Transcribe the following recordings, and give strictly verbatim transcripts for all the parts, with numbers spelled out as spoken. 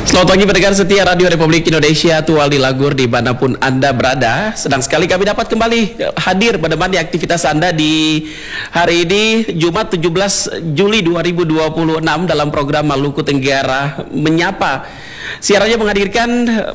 Selamat pagi pendengar setia Radio Republik Indonesia, Tual di Lagur dimanapun Anda berada. Senang sekali kami dapat kembali hadir menemani aktivitas Anda di hari ini Jumat tujuh belas Juli dua ribu dua puluh enam dalam program Maluku Tenggara Menyapa. Siarannya menghadirkan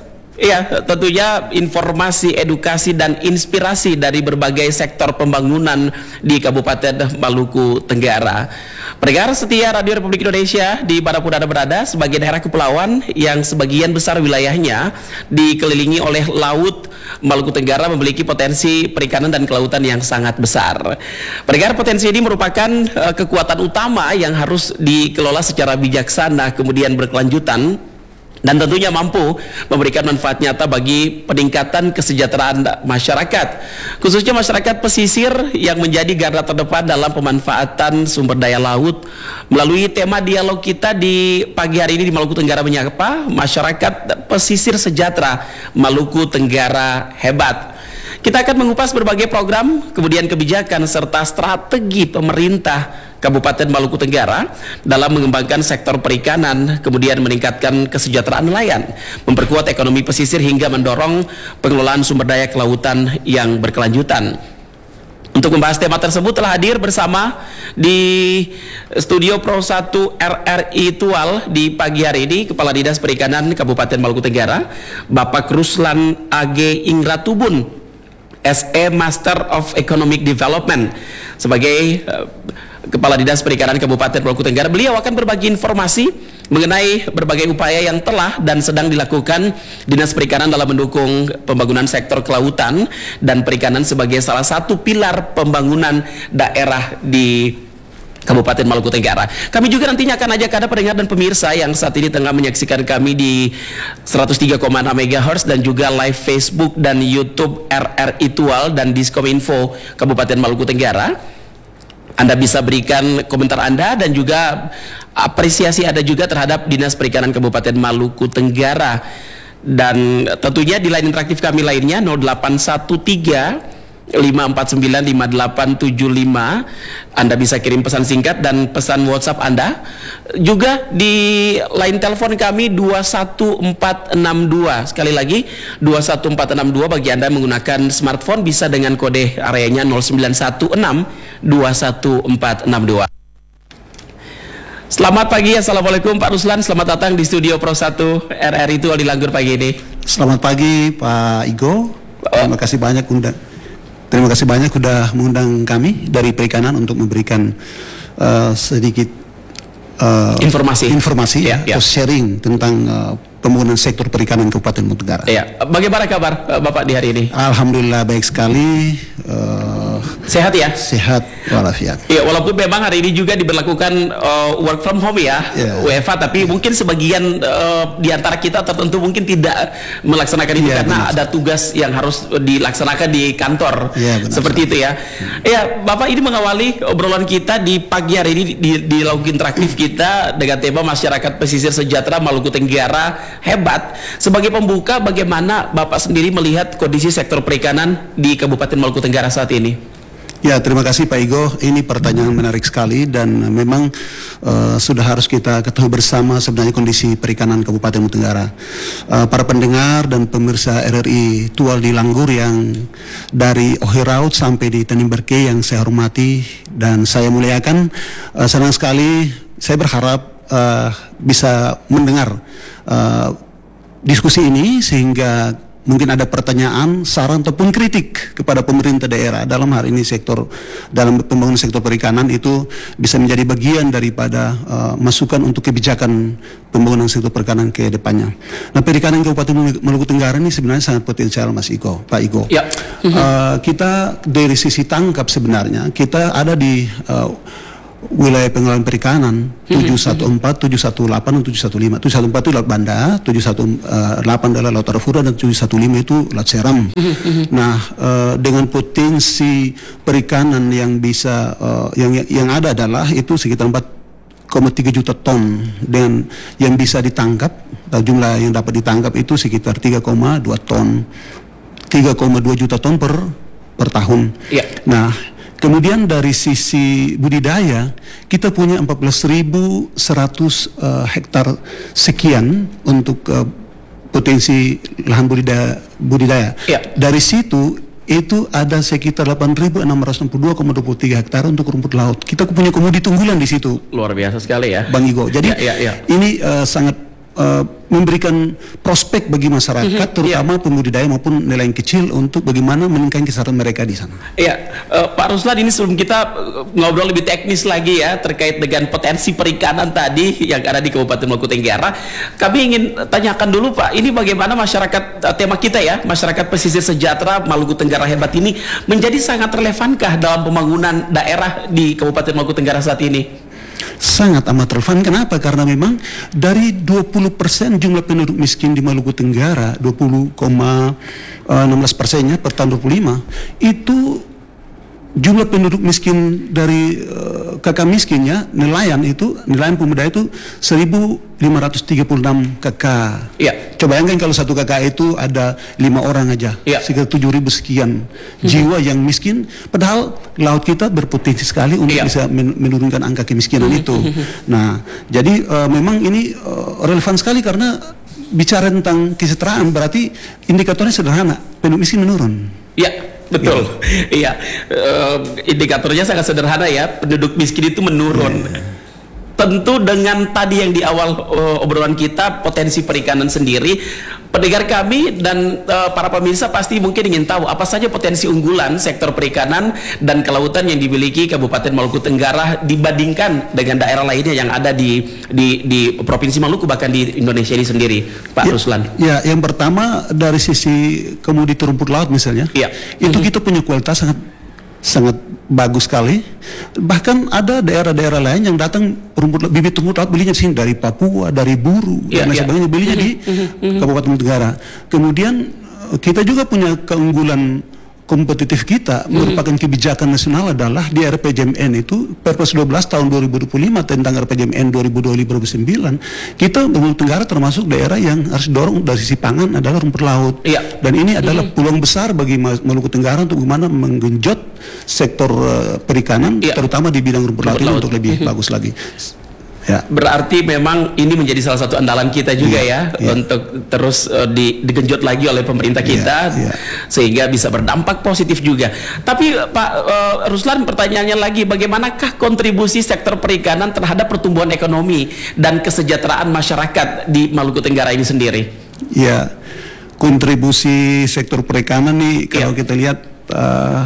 ya tentunya informasi, edukasi dan inspirasi dari berbagai sektor pembangunan di Kabupaten Maluku Tenggara. Pendengar setia Radio Republik Indonesia di manapun Anda berada, sebagai daerah kepulauan yang sebagian besar wilayahnya dikelilingi oleh laut, Maluku Tenggara memiliki potensi perikanan dan kelautan yang sangat besar. Pendengar, potensi ini merupakan uh, kekuatan utama yang harus dikelola secara bijaksana kemudian berkelanjutan, dan tentunya mampu memberikan manfaat nyata bagi peningkatan kesejahteraan masyarakat, khususnya masyarakat pesisir yang menjadi garda terdepan dalam pemanfaatan sumber daya laut. Melalui tema dialog kita di pagi hari ini di Maluku Tenggara Menyapa, Masyarakat Pesisir Sejahtera Maluku Tenggara Hebat. Kita akan mengupas berbagai program, kemudian kebijakan serta strategi pemerintah Kabupaten Maluku Tenggara dalam mengembangkan sektor perikanan, kemudian meningkatkan kesejahteraan nelayan, memperkuat ekonomi pesisir hingga mendorong pengelolaan sumber daya kelautan yang berkelanjutan. Untuk membahas tema tersebut telah hadir bersama di studio Pro satu R R I Tual di pagi hari ini Kepala Dinas Perikanan Kabupaten Maluku Tenggara, Bapak Ruslan A G Ingratubun, S E Master of Economic Development. Sebagai uh, Kepala Dinas Perikanan Kabupaten Maluku Tenggara, beliau akan berbagi informasi mengenai berbagai upaya yang telah dan sedang dilakukan Dinas Perikanan dalam mendukung pembangunan sektor kelautan dan perikanan sebagai salah satu pilar pembangunan daerah di Kabupaten Maluku Tenggara. Kami juga nantinya akan ajak Anda pendengar dan pemirsa yang saat ini tengah menyaksikan kami di seratus tiga koma enam megahertz dan juga live Facebook dan YouTube R R I Tual dan Diskominfo Kabupaten Maluku Tenggara. Anda bisa berikan komentar Anda dan juga apresiasi Anda juga terhadap Dinas Perikanan Kabupaten Maluku Tenggara. Dan tentunya di line interaktif kami lainnya nol delapan satu tiga lima empat sembilan lima delapan tujuh lima. Anda bisa kirim pesan singkat dan pesan WhatsApp Anda. Juga di line telepon kami dua satu empat enam dua. Sekali lagi dua satu empat enam dua bagi Anda yang menggunakan smartphone bisa dengan kode areanya nol sembilan satu enam dua satu empat enam dua. Selamat pagi, Assalamualaikum Pak Ruslan. Selamat datang di studio Pro satu R R I Tual di Langgur pagi ini. Selamat pagi Pak Igo. Terima kasih banyak undang. Terima kasih banyak sudah mengundang kami dari Perikanan untuk memberikan uh, sedikit uh, informasi, informasi ya, ya. sharing tentang uh, pembangunan sektor perikanan Kabupaten Maluku Tenggara. Ya. Bagaimana kabar uh, Bapak di hari ini? Alhamdulillah baik sekali. Uh, sehat ya? Sehat walafiat. Ya, walaupun memang hari ini juga diberlakukan uh, work from home ya, yeah. W F H, tapi yeah. mungkin sebagian uh, di antara kita tertentu mungkin tidak melaksanakan itu yeah, karena benar. Ada tugas yang harus dilaksanakan di kantor, yeah, seperti itu ya. Hmm. Ya, Bapak, ini mengawali obrolan kita di pagi hari ini di, di Lauk Interaktif kita dengan tema Masyarakat Pesisir Sejahtera Maluku Tenggara Hebat. Sebagai pembuka, bagaimana Bapak sendiri melihat kondisi sektor perikanan di Kabupaten Maluku Tenggara saat ini? Ya, terima kasih Pak Igo. Ini pertanyaan menarik sekali dan memang uh, sudah harus kita ketahui bersama sebenarnya kondisi perikanan Kabupaten Maluku Tenggara. Uh, para pendengar dan pemirsa R R I Tual di Langgur yang dari Ohiraut sampai di Tanimberke yang saya hormati dan saya muliakan, uh, senang sekali saya berharap uh, bisa mendengar uh, diskusi ini sehingga mungkin ada pertanyaan, saran ataupun kritik kepada pemerintah daerah dalam hal ini sektor dalam pembangunan sektor perikanan itu bisa menjadi bagian daripada uh, masukan untuk kebijakan pembangunan sektor perikanan ke depannya. Nah, perikanan Kabupaten Maluku Tenggara ini sebenarnya sangat potensial, Mas Iko, Pak Iko. Ya. Uh, kita dari sisi tangkap sebenarnya kita ada di uh, wilayah pengelolaan perikanan tujuh satu empat, tujuh satu delapan, dan tujuh satu lima. tujuh satu empat itu Laut Banda, tujuh satu delapan adalah Laut Arafura, dan tujuh satu lima itu Laut Seram. Nah, uh, dengan potensi perikanan yang bisa uh, yang yang ada adalah itu sekitar empat koma tiga juta ton, dan yang bisa ditangkap, jumlah yang dapat ditangkap itu sekitar tiga koma dua ton, tiga koma dua juta ton per per tahun. Yeah. Nah, Kemudian dari sisi budidaya, kita punya empat belas ribu seratus uh, hektar sekian untuk uh, potensi lahan budidaya. budidaya. Ya. Dari situ itu ada sekitar delapan ribu enam ratus enam puluh dua koma dua puluh tiga hektar untuk rumput laut. Kita punya komoditi unggulan di situ. Luar biasa sekali ya, Bang Igo. Jadi ya, ya, ya. ini uh, sangat Uh, memberikan prospek bagi masyarakat, mm-hmm, terutama yeah. pembudidaya maupun nelayan kecil untuk bagaimana meningkatkan kesehatan mereka di sana. Iya, uh, Pak Ruslan, ini sebelum kita uh, ngobrol lebih teknis lagi ya terkait dengan potensi perikanan tadi yang ada di Kabupaten Maluku Tenggara, kami ingin tanyakan dulu Pak, ini bagaimana masyarakat, uh, tema kita ya, masyarakat pesisir sejahtera Maluku Tenggara hebat ini menjadi sangat relevankah dalam pembangunan daerah di Kabupaten Maluku Tenggara saat ini? Sangat amat relevan. Kenapa? Karena memang dari dua puluh persen jumlah penduduk miskin di Maluku Tenggara, dua puluh koma enam belas persennya per tahun dua puluh lima, itu jumlah penduduk miskin dari uh, kakak miskinnya, nelayan itu, nelayan pemuda itu seribu lima ratus tiga puluh enam kakak. Ya. Coba bayangkan kalau satu kakak itu ada lima orang aja, ya. sekitar tujuh ribu sekian hmm. jiwa yang miskin. Padahal laut kita berpotensi sekali untuk ya. bisa men menurunkan angka kemiskinan hmm. itu. Nah, jadi uh, memang ini uh, relevan sekali karena bicara tentang kesejahteraan berarti indikatornya sederhana, penduduk miskin menurun. Ya. Betul, iya. Uh, indikatornya sangat sederhana ya, penduduk miskin itu menurun. Yeah. Tentu dengan tadi yang di awal uh, obrolan kita, potensi perikanan sendiri, pendengar kami dan uh, para pemirsa pasti mungkin ingin tahu apa saja potensi unggulan sektor perikanan dan kelautan yang dimiliki Kabupaten Maluku Tenggara dibandingkan dengan daerah lainnya yang ada di di, di Provinsi Maluku bahkan di Indonesia ini sendiri, Pak ya, Ruslan. Ya, yang pertama dari sisi komoditi rumput laut misalnya, ya. itu mm-hmm. kita punya kualitas sangat sangat bagus sekali. Bahkan ada daerah-daerah lain yang datang rumput bibit rumput laut belinya sini dari Papua, dari Buru yeah, dan lain yeah. sebagainya, belinya di mm-hmm. Kabupaten Tenggara. Kemudian kita juga punya keunggulan kompetitif kita, mm-hmm. merupakan kebijakan nasional adalah di R P J M N itu Perpres dua belas tahun dua ribu dua puluh lima tentang R P J M N dua ribu dua puluh lima dua ribu sembilan, kita Maluku Tenggara termasuk daerah yang harus dorong dari sisi pangan adalah rumput laut. Yeah. Dan ini adalah mm-hmm. peluang besar bagi Maluku Tenggara untuk bagaimana menggenjot sektor uh, perikanan, yeah. terutama di bidang rumput, rumput laut, laut untuk lebih mm-hmm. bagus lagi. Ya. Berarti memang ini menjadi salah satu andalan kita juga ya, ya, ya. untuk terus uh, di, digenjot lagi oleh pemerintah kita ya, ya. sehingga bisa berdampak positif juga. Tapi Pak uh, Ruslan, pertanyaannya lagi, bagaimanakah kontribusi sektor perikanan terhadap pertumbuhan ekonomi dan kesejahteraan masyarakat di Maluku Tenggara ini sendiri? Ya, kontribusi sektor perikanan nih kalau ya. kita lihat uh,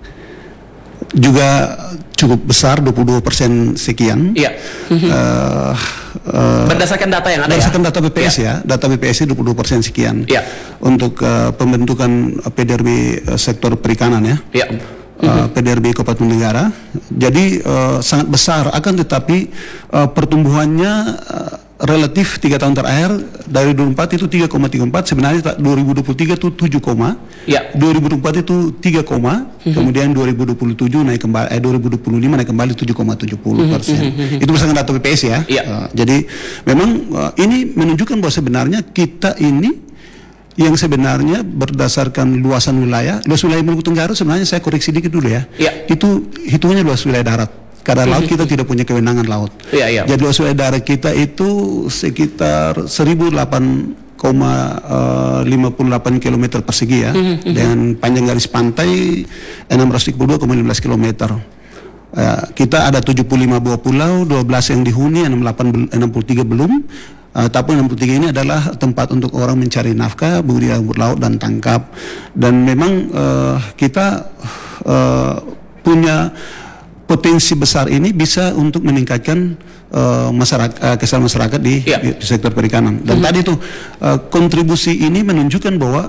juga cukup besar, dua puluh dua persen sekian. Iya. Uh, uh, berdasarkan data yang ada berdasarkan ya? data B P S ya, ya data B P S dua puluh dua persen sekian. Iya. Untuk uh, pembentukan P D R B uh, sektor perikanan ya. Iya. Uh, P D R B Kabupaten Tenggara. Jadi uh, sangat besar, akan tetapi uh, pertumbuhannya uh, relatif tiga tahun terakhir dari dua ribu empat itu tiga koma tiga empat, sebenarnya dua ribu dua puluh tiga itu tujuh, ya. dua ribu dua puluh empat itu tiga, mm-hmm. kemudian dua ribu dua puluh tujuh naik kembali, eh dua ribu dua puluh lima naik kembali tujuh koma tujuh nol persen. Mm-hmm. Itu berdasarkan data B P S ya. Ya. Uh, jadi memang uh, ini menunjukkan bahwa sebenarnya kita ini yang sebenarnya berdasarkan luasan wilayah, luas wilayah Maluku Tenggara sebenarnya saya koreksi dikit dulu ya. Ya. Itu hitungannya luas wilayah darat. Karena laut kita tidak punya kewenangan laut. Ya, ya. Jadi luas wilayah darat kita itu sekitar seribu delapan koma lima puluh delapan kilometer persegi ya, mm-hmm. dengan panjang garis pantai enam ratus tiga puluh dua koma lima belas kilometer. Uh, kita ada tujuh puluh lima buah pulau, dua belas yang dihuni, enam puluh delapan, enam puluh tiga belum. Uh, tapi enam puluh tiga ini adalah tempat untuk orang mencari nafkah, budidaya rumput laut dan tangkap. Dan memang uh, kita uh, punya potensi besar ini bisa untuk meningkatkan uh, masyarakat, uh, kesehatan masyarakat di, ya. di, di sektor perikanan. Dan mm-hmm. tadi itu uh, kontribusi ini menunjukkan bahwa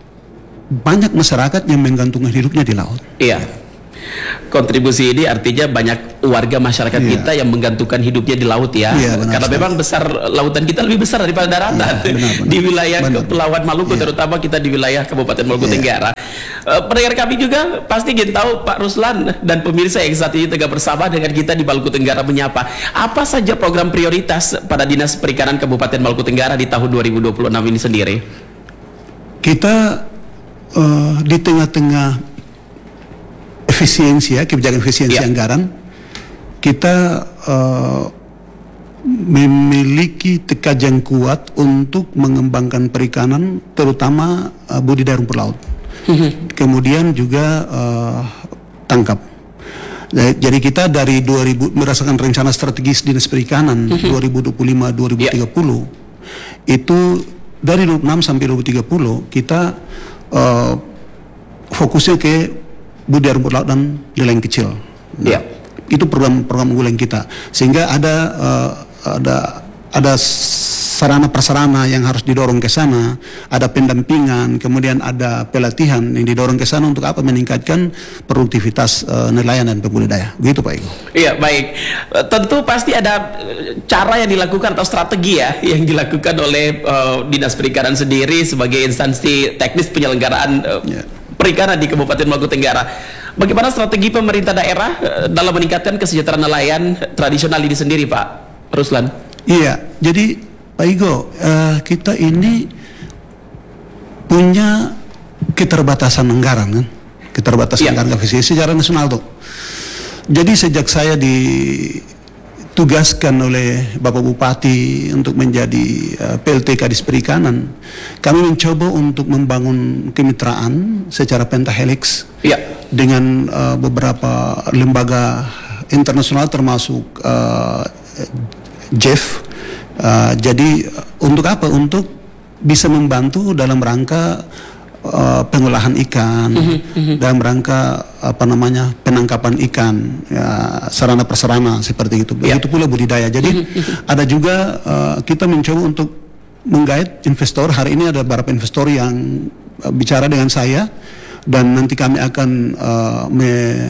banyak masyarakat yang menggantungkan hidupnya di laut. Iya. Kontribusi ini artinya banyak warga masyarakat yeah. kita yang menggantungkan hidupnya di laut ya, yeah, benar, karena benar. memang besar lautan kita lebih besar daripada daratan yeah, benar, benar. di wilayah benar. Kepulauan Maluku, yeah. terutama kita di wilayah Kabupaten Maluku yeah. Tenggara. Uh, pendengar kami juga pasti ingin tahu Pak Ruslan dan pemirsa yang saat ini tengah bersama dengan kita di Maluku Tenggara menyapa, apa saja program prioritas pada Dinas Perikanan Kabupaten Maluku Tenggara di tahun dua ribu dua puluh enam ini sendiri? Kita uh, di tengah-tengah efisiensi ya, kebijakan efisiensi Ya. anggaran, kita uh, memiliki tekad yang kuat untuk mengembangkan perikanan, terutama uh, budidaya rumput laut. Kemudian juga uh, tangkap. Jadi kita dari dua ribu berdasarkan rencana strategis Dinas Perikanan dua ribu dua puluh lima sampai dua ribu tiga puluh yeah. itu dari dua ribu enam sampai dua ribu tiga puluh kita uh, fokusnya ke budidaya rumput laut dan nelayan kecil. Nah, yeah. Itu program-program unggulan kita, sehingga ada uh, ada ada sarana prasarana yang harus didorong ke sana, ada pendampingan, kemudian ada pelatihan yang didorong ke sana untuk apa? Meningkatkan produktivitas uh, nelayan dan pembudidaya. Begitu Pak Ego. Iya, baik. Tentu pasti ada cara yang dilakukan atau strategi ya yang dilakukan oleh uh, Dinas Perikanan sendiri sebagai instansi teknis penyelenggaraan uh, yeah. perikanan di Kabupaten Maluku Tenggara. Bagaimana strategi pemerintah daerah uh, dalam meningkatkan kesejahteraan nelayan tradisional ini sendiri, Pak Ruslan? Iya, jadi Pak Igo, uh, kita ini punya keterbatasan anggaran kan, keterbatasan ya. anggaran efisiensi secara nasional tuh. Jadi sejak saya ditugaskan oleh Bapak Bupati untuk menjadi uh, P L T Kadis Perikanan, kami mencoba untuk membangun kemitraan secara pentahelix ya. dengan uh, beberapa lembaga internasional termasuk uh, J E F. Uh, jadi untuk apa? Untuk bisa membantu dalam rangka uh, pengolahan ikan, mm-hmm. dalam rangka apa namanya penangkapan ikan, ya, sarana prasarana seperti itu. Begitu yeah. pula budidaya. Jadi mm-hmm. ada juga uh, kita mencoba untuk menggait investor. Hari ini ada beberapa investor yang uh, bicara dengan saya, dan nanti kami akan uh, me,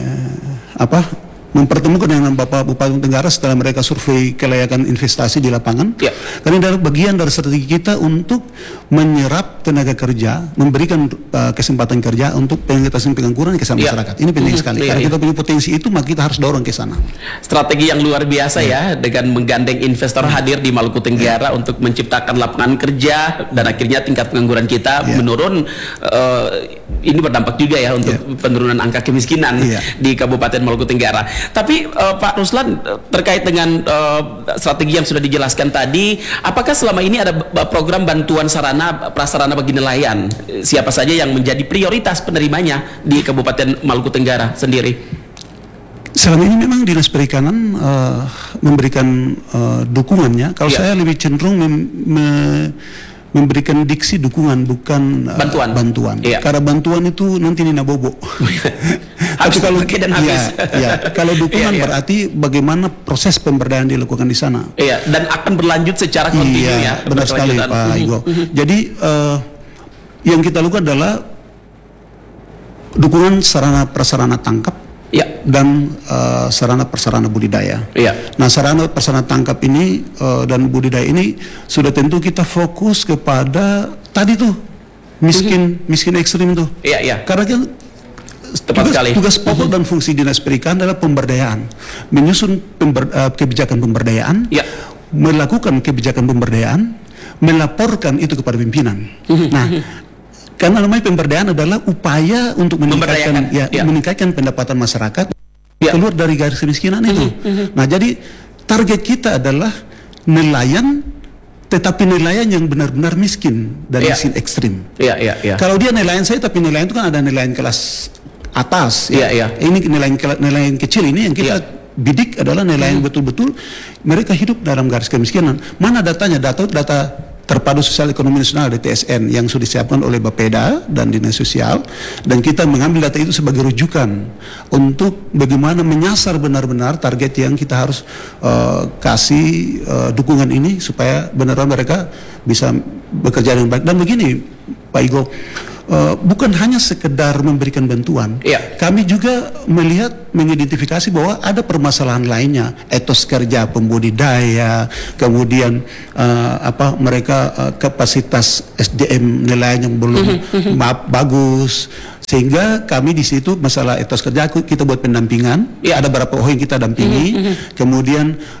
apa? mempertemukan dengan Bapak Bupati Tenggara setelah mereka survei kelayakan investasi di lapangan. Ya. Karena dari bagian dari strategi kita untuk menyerap tenaga kerja, memberikan uh, kesempatan kerja untuk pengentasan pengangguran ke ya. masyarakat. Ini penting sekali. Ya, Karena ya. kita punya potensi itu, maka kita harus dorong ke sana. Strategi yang luar biasa ya, ya dengan menggandeng investor ya. hadir di Maluku Tenggara ya. untuk menciptakan lapangan kerja, dan akhirnya tingkat pengangguran kita ya. menurun. Uh, ini berdampak juga ya untuk ya. penurunan angka kemiskinan ya. di Kabupaten Maluku Tenggara. Tapi uh, Pak Ruslan, terkait dengan uh, strategi yang sudah dijelaskan tadi, apakah selama ini ada program bantuan sarana prasarana bagi nelayan? Siapa saja yang menjadi prioritas penerimanya di Kabupaten Maluku Tenggara sendiri? Selama ini memang Dinas Perikanan uh, memberikan uh, dukungannya. Kalau ya. saya lebih cenderung mem- me- memberikan diksi dukungan, bukan uh, bantuan. bantuan. Iya. Karena bantuan itu nanti nina bobo. Tapi kalau dan habis. Ya, ya, kalau dukungan iya, iya. berarti bagaimana proses pemberdayaan dilakukan di sana. Iya, dan akan berlanjut secara kontinu iya, ya. Benar sekali Pak Igo. Jadi uh, yang kita lakukan adalah dukungan sarana prasarana tangkap. Ya. Dan uh, sarana prasarana budidaya. Ya. Nah, sarana prasarana tangkap ini uh, dan budidaya ini sudah tentu kita fokus kepada tadi tuh miskin mm-hmm. miskin ekstrim tuh. Iya, iya. Karena kan tugas, tugas pokok dan fungsi Dinas Perikanan adalah pemberdayaan, menyusun pember, uh, kebijakan pemberdayaan, ya. melakukan kebijakan pemberdayaan, melaporkan itu kepada pimpinan. Mm-hmm. Nah. Karena namanya pemberdayaan adalah upaya untuk meningkatkan, ya, ya. meningkatkan pendapatan masyarakat ya. keluar dari garis kemiskinan itu. Mm-hmm. Nah, jadi target kita adalah nelayan, tetapi nelayan yang benar-benar miskin dan ya. miskin ekstrim. Ya, ya, ya. Kalau dia nelayan saya, tapi nelayan itu kan ada nelayan kelas atas. Ya, ya. Ini nelayan nelayan kecil ini yang kita ya. bidik adalah nelayan mm. betul-betul mereka hidup dalam garis kemiskinan. Mana datanya? Data data Terpadu Sosial Ekonomi Nasional D T S N yang sudah disiapkan oleh Bapeda dan Dinas Sosial, dan kita mengambil data itu sebagai rujukan untuk bagaimana menyasar benar-benar target yang kita harus uh, kasih uh, dukungan ini supaya benar-benar mereka bisa bekerja dengan baik. Dan begini Pak Igo, uh, bukan hanya sekedar memberikan bantuan, ya. kami juga melihat, mengidentifikasi bahwa ada permasalahan lainnya, etos kerja pembudidaya, kemudian uh, apa mereka uh, kapasitas S D M nelayan yang belum maaf, bagus, sehingga kami di situ masalah etos kerja kita buat pendampingan, ya. ada beberapa orang yang kita dampingi, kemudian